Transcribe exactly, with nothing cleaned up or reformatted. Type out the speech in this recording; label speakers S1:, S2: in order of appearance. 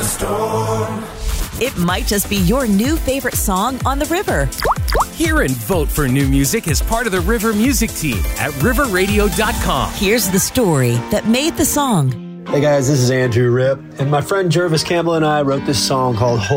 S1: storm.
S2: It might just be your new favorite song on the river.
S3: Hear and vote for new music as part of the River Music Team at river radio dot com.
S2: Here's the story that made the song.
S4: Hey guys, this is Andrew Ripp, and my friend Jervis Campbell and I wrote this song called